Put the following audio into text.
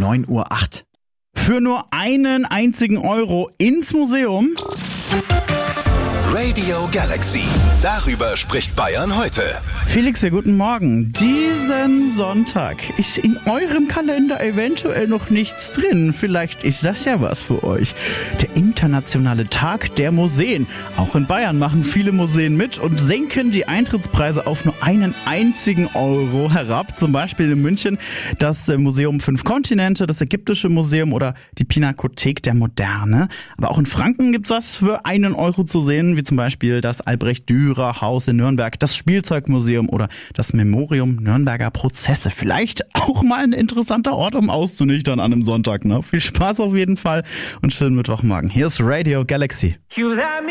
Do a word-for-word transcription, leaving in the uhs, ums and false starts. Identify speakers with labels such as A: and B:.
A: neun Uhr acht. Für nur einen einzigen Euro ins Museum.
B: Radio Galaxy. Darüber spricht Bayern heute.
A: Felix, ja, guten Morgen. Diesen Sonntag ist in eurem Kalender eventuell noch nichts drin. Vielleicht ist das ja was für euch. Der internationale Tag der Museen. Auch in Bayern machen viele Museen mit und senken die Eintrittspreise auf nur einen einzigen Euro herab. Zum Beispiel in München das Museum Fünf Kontinente, das Ägyptische Museum oder die Pinakothek der Moderne. Aber auch in Franken gibt's was für einen Euro zu sehen, wie zum Beispiel das Albrecht-Dürer-Haus in Nürnberg, das Spielzeugmuseum oder das Memorium Nürnberger Prozesse. Vielleicht auch mal ein interessanter Ort, um auszunüchtern an einem Sonntag. Ne? Viel Spaß auf jeden Fall und schönen Mittwochmorgen. Hier ist Radio Galaxy.